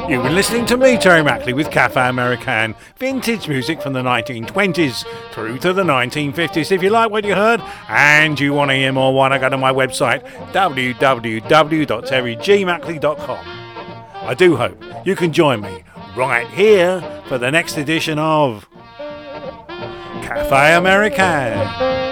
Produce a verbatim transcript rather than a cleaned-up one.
You've been listening to me, Terry Mackley, with Cafe American, vintage music from the nineteen twenties through to the nineteen fifties. If you like what you heard and you want to hear more, why not go to my website, w w w dot terry g mackley dot com. I do hope you can join me right here for the next edition of Cafe American.